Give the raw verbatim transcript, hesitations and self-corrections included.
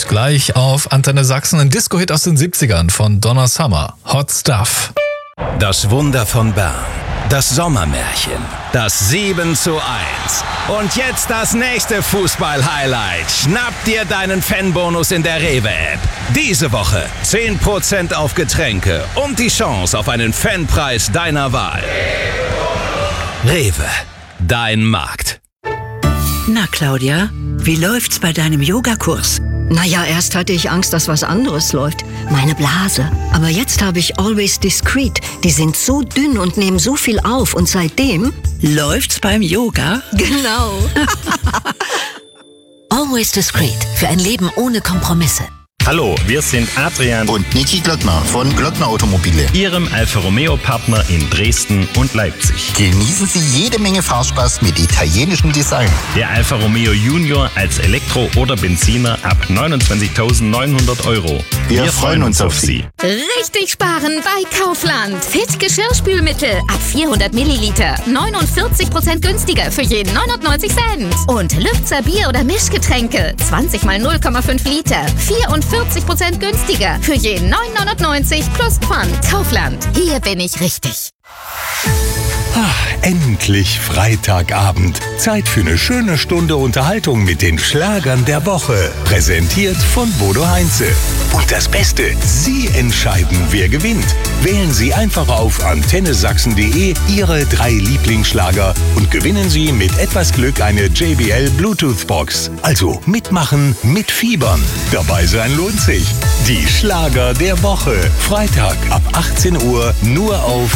Und gleich auf Antenne Sachsen ein Disco-Hit aus den siebzigern von Donna Summer. Hot Stuff. Das Wunder von Bern. Das Sommermärchen. Das sieben zu eins. Und jetzt das nächste Fußball-Highlight. Schnapp dir deinen Fanbonus in der Rewe-App. Diese Woche zehn Prozent auf Getränke und die Chance auf einen Fanpreis deiner Wahl. Rewe. Dein Markt. Na, Claudia, wie läuft's bei deinem Yogakurs? Naja, erst hatte ich Angst, dass was anderes läuft. Meine Blase. Aber jetzt habe ich Always Discreet. Die sind so dünn und nehmen so viel auf. Und seitdem... Läuft's beim Yoga? Genau. Always Discreet. Für ein Leben ohne Kompromisse. Hallo, wir sind Adrian und Niki Glöckner von Glöckner Automobile, Ihrem Alfa Romeo Partner in Dresden und Leipzig. Genießen Sie jede Menge Fahrspaß mit italienischem Design. Der Alfa Romeo Junior als Elektro- oder Benziner ab neunundzwanzigtausendneunhundert Euro. Wir, wir freuen uns auf Sie. Richtig sparen bei Kaufland. Fit Geschirrspülmittel ab vierhundert Milliliter. neunundvierzig Prozent günstiger für jeden neunundneunzig Cent. Und Lübzer Bier- oder Mischgetränke. zwanzig mal null Komma fünf Liter. vierundvierzig Prozent günstiger für jeden neun neunundneunzig plus Pfand. Kaufland. Hier bin ich richtig. Endlich Freitagabend. Zeit für eine schöne Stunde Unterhaltung mit den Schlagern der Woche. Präsentiert von Bodo Heinze. Und das Beste, Sie entscheiden, wer gewinnt. Wählen Sie einfach auf antenne sachsen punkt de Ihre drei Lieblingsschlager und gewinnen Sie mit etwas Glück eine J B L Bluetooth-Box. Also mitmachen, mitfiebern. Dabei sein lohnt sich. Die Schlager der Woche. Freitag ab achtzehn Uhr nur auf